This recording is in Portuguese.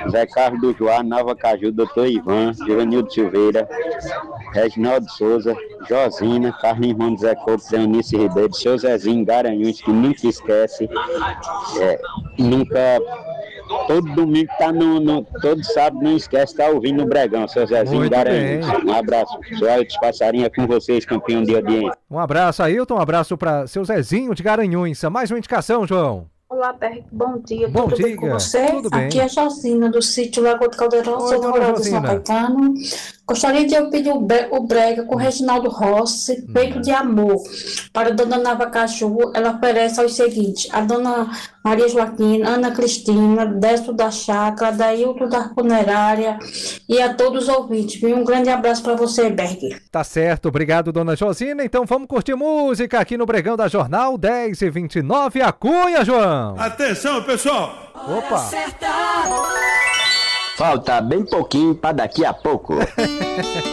Zé Carlos do Joá, Nova Caju, Doutor Ivan, Givanildo Silveira, Reginaldo Souza, Josina, Carlinhos Irmão Zé Couto, Zé Eunice Ribeiro, seu Zezinho Garanhuns, que nunca esquece, nunca. Todo domingo tá todo sábado não esquece, tá ouvindo no Bregão, seu Zezinho Muito Garanhuns. bem. Um abraço, seu Alex Passarinho é com vocês, campeão de audiência. Um abraço, Ailton, um abraço para seu Zezinho de Garanhuns. Mais uma indicação, João. Olá, Berg, bom dia, Bom tudo bem dia, com você? tudo bem. Aqui é a Josina, do sítio Lagoa do Caldeirão, Oi, sou dona namorada de São Josina. Caetano. Gostaria de eu pedir o brega com Reginaldo Rossi, Peito de Amor, para a dona Nava Caju. Ela oferece aos seguintes: a dona Maria Joaquina, Ana Cristina, Décio da Chácara, Dailton da Funerária e a todos os ouvintes. Um grande abraço para você, Berg. Tá certo, obrigado, dona Josina. Então vamos curtir música aqui no Bregão da Jornal 10h29. A Cunha, João. Atenção, pessoal! Opa! Falta bem pouquinho para daqui a pouco.